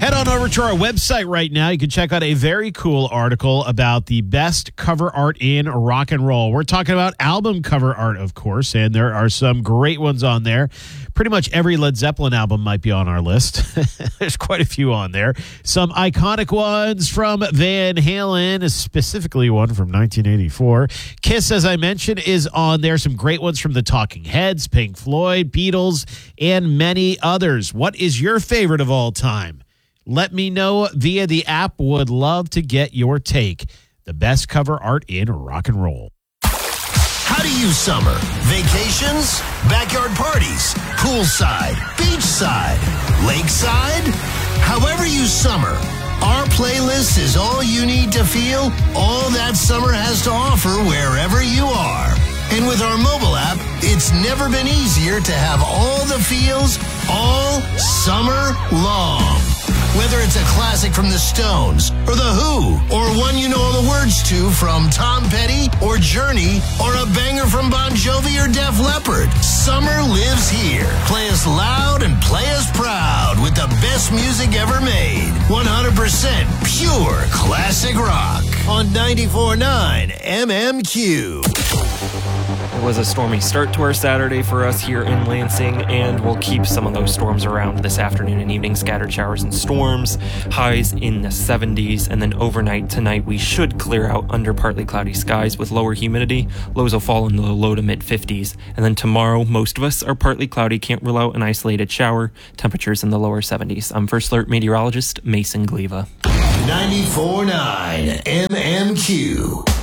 Head on over to our website right now. You can check out a very cool article about the best cover art in rock and roll. We're talking about album cover art, of course, and there are some great ones on there. Pretty much every Led Zeppelin album might be on our list. There's quite a few on there. Some iconic ones from Van Halen, specifically one from 1984. Kiss, as I mentioned, is on there. Some great ones from the Talking Heads, Pink Floyd, Beatles, and many others. What is your favorite of all time? Let me know via the app. Would love to get your take. The best cover art in rock and roll. How do you summer? Vacations? Backyard parties? Poolside? Beachside? Lakeside? However you summer, our playlist is all you need to feel all that summer has to offer wherever you are. And with our mobile app, it's never been easier to have all the feels all summer long. Whether it's a classic from the Stones, or The Who, or one you know all the words to from Tom Petty, or Journey, or a banger from Bon Jovi or Def Leppard, summer lives here. Play us loud and play us proud with the best music ever made. 100% pure classic rock on 94.9 MMQ. It was a stormy start to our Saturday for us here in Lansing, and we'll keep some of those storms around this afternoon and evening. Scattered showers and storms, highs in the 70s, and then overnight tonight we should clear out under partly cloudy skies with lower humidity. Lows will fall in the low to mid 50s, and then tomorrow most of us are partly cloudy, can't rule out an isolated shower, temperatures in the lower 70s. I'm First Alert meteorologist Mason Gleva. 94.9 MMQ.